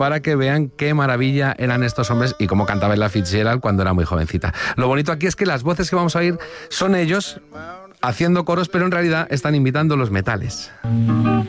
para que vean qué maravilla eran estos hombres y cómo cantaba Ella Fitzgerald cuando era muy jovencita. Lo bonito aquí es que las voces que vamos a oír son ellos haciendo coros, pero en realidad están imitando los metales.